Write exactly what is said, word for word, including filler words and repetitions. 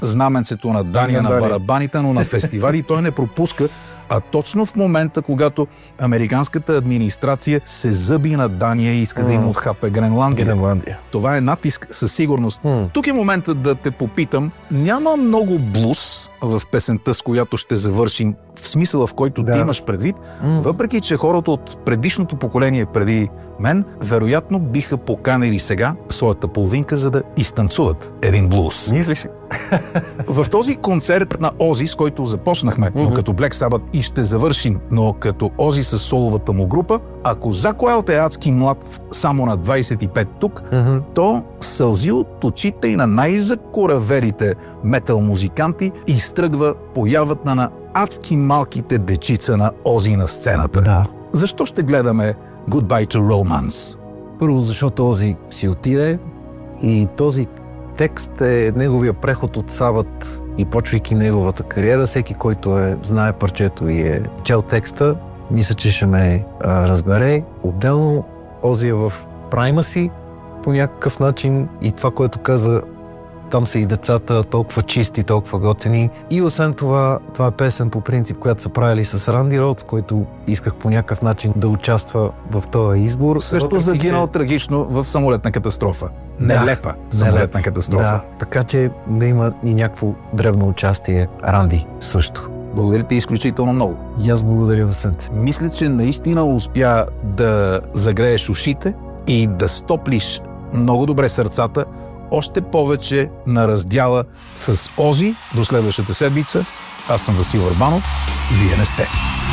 знаменцето на Дания на барабаните, но на фестивали той не пропуска. А точно в момента, когато американската администрация се зъби на Дания и иска mm. да им отхапе Гренландия. Гренландия. Това е натиск със сигурност. Mm. Тук е моментът да те попитам. Няма много блуз в песента, с която ще завършим, в смисъла, в който да. ти имаш предвид, mm. въпреки че хората от предишното поколение преди мен, вероятно биха поканили сега своята половинка, за да изтанцуват един блуз. Мисли си? В този концерт на Ози, с който започнахме, mm-hmm. но като Black Sabbath и ще завършим, но като Ози с соловата му група, ако Зак Уайлд е адски млад само на двайсет и пет тук, mm-hmm. то сълзи от очите и на най-закораверите метал музиканти изтръгва появата на адски малките дечица на Ози на сцената. Да. Защо ще гледаме Goodbye to Romance? Първо, защото Ози си отиде и този текст е неговия преход от Сабът и почвайки неговата кариера. Всеки, който е, знае парчето и е чел текста, мисля, че ще ме а, разбере. Отделно Ози е в прайма си по някакъв начин и това, което каза, там са и децата толкова чисти, толкова готини. И освен това, това е песен по принцип, която са правили с Ранди Роудс, който исках по някакъв начин да участва в този избор. Също загинал че... трагично в самолетна катастрофа. Нелепа да, самолетна нелеп. катастрофа. Да, така че да има и някакво дребно участие Ранди също. Благодаря ти изключително много. И аз благодаря, Васенце. Мисля, че наистина успя да загрееш ушите и да стоплиш много добре сърцата, още повече на раздяла с Ози. До следващата седмица. Аз съм Васил Върбанов. Вие не сте.